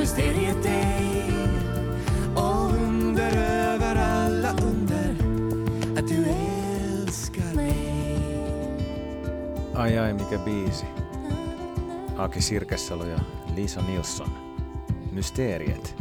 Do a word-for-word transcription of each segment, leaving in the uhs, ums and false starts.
Mysteriet dig och under över alla under att du älskar mig. Ai ai, mikä biisi. Aki Sirkessalo ja Lisa Nilsson. Mysteriet.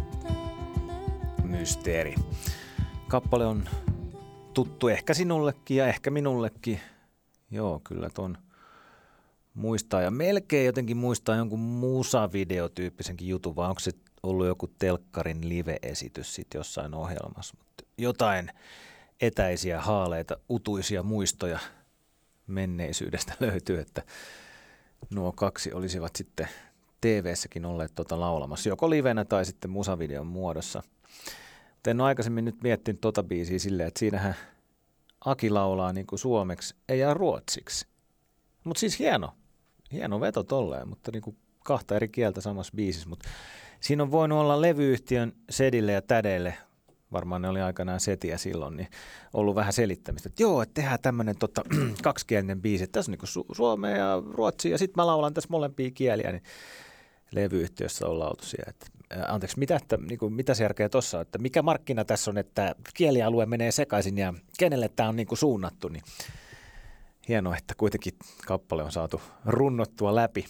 Mysteeri. Kappale on tuttu ehkä sinullekin ja ehkä minullekin. Joo, kyllä ton muistaa. Ja melkein jotenkin muistaa jonkun musavideotyyppisenkin jutun, vai onko se ollut joku telkkarin live-esitys sitten jossain ohjelmassa. Mutta jotain etäisiä, haaleita, utuisia muistoja menneisyydestä löytyy, että nuo kaksi olisivat sitten T V:ssäkin olleet tuota laulamassa, joko livenä tai sitten musavideon muodossa. En ole aikaisemmin nyt miettinyt tota biisiä silleen, että siinähän Aki laulaa niin kuin suomeksi, ei jää ruotsiksi. Mutta siis hieno, hieno veto tolleen, mutta niin kuin kahta eri kieltä samassa biisissä. Mut siinä on voinut olla levyyhtiön sedille ja tädeille, varmaan ne oli aikanaan setiä silloin, niin ollut vähän selittämistä, että joo, että tehdään tämmöinen tota, kaksikielinen biisi, että tässä on niin kuin suomea ja ruotsia, ja sitten mä laulan tässä molempia kieliä, niin levyyhtiössä on lautu siellä, että anteeksi, mitä, että, niin kuin, mitä se järkeä tuossa on, että mikä markkina tässä on, että kielialue menee sekaisin ja kenelle tämä on niin kuin suunnattu, niin hienoa, että kuitenkin kappale on saatu runnottua läpi,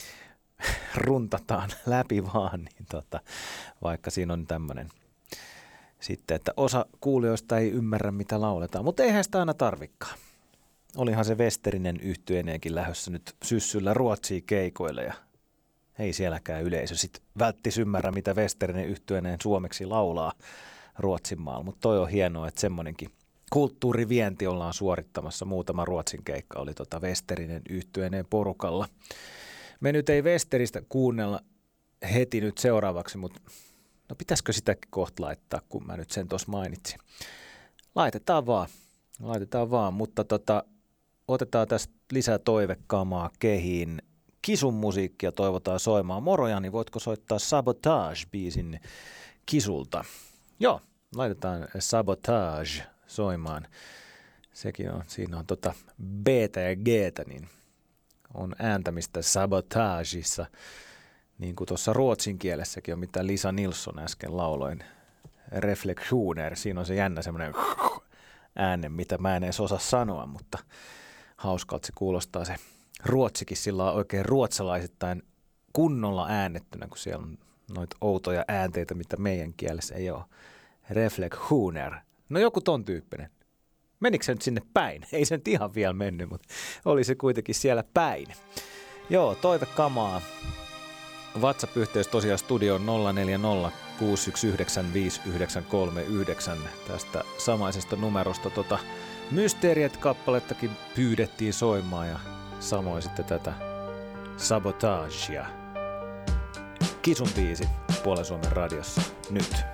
runtataan läpi vaan, niin tota, vaikka siinä on tämmöinen sitten, että osa kuulijoista ei ymmärrä, mitä lauletaan, mutta eihän sitä aina tarvikaan. Olihan se Westerinen yhtyeeneenkin lähdössä nyt syssyllä Ruotsiin keikoille ja ei sielläkään yleisö sitten välttis ymmärrä, mitä Westerinen yhtyeeneen suomeksi laulaa Ruotsin maalla, mutta toi on hienoa, että semmoinenkin kulttuurivienti ollaan suorittamassa. Muutama Ruotsin keikka oli tota Westerinen yhtyeeneen porukalla. Me nyt ei Westeristä kuunnella heti nyt seuraavaksi, mutta no pitäisikö sitäkin kohta laittaa, kun mä nyt sen tuossa mainitsin. Laitetaan vaan, laitetaan vaan, mutta tota, otetaan tästä lisää toivekamaa kehiin. Kisun musiikkia toivotaan soimaan. Moro Jani, voitko soittaa Sabotage-biisin Kisulta? Joo, laitetaan Sabotage soimaan. Sekin on, siinä on tota B-tä ja G-tä, niin on ääntämistä Sabotageissa. Niin kuin tuossa ruotsin kielessäkin on, mitä Lisa Nilsson äsken lauloin. Reflektioner, siinä on se jännä semmoinen ääne, mitä mä en edes osaa sanoa, mutta hauskalta se kuulostaa se ruotsikin sillä oikein ruotsalaisittain kunnolla äänettynä, kun siellä on noita outoja äänteitä, mitä meidän kielessä ei ole. Reflektioner. No joku ton tyyppinen. Menikö se nyt sinne päin? Ei se nyt ihan vielä mennyt, mutta oli se kuitenkin siellä päin. Joo, toivekamaa. WhatsApp-yhteys tosiaan studioon nolla neljä nolla kuusi yksi yhdeksän viisi yhdeksän kolme yhdeksän tästä samaisesta numerosta. Tota, Mysteriet-kappalettakin pyydettiin soimaan ja samoin sitten tätä Sabotagea. Kisun biisi Puolen Suomen radiossa nyt.